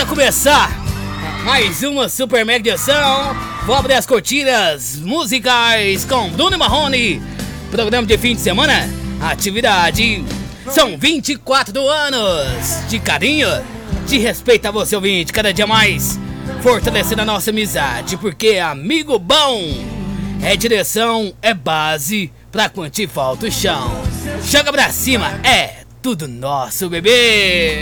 começar mais uma super mega edição. Vou abrir as cortinas musicais com Bruno e Marrone. Programa de fim de semana, atividade. São 24 anos de carinho, de respeito a você ouvinte, cada dia mais fortalecendo a nossa amizade, porque amigo bom é direção, é base, pra quando te falta o chão. Joga pra cima, é tudo nosso, bebê.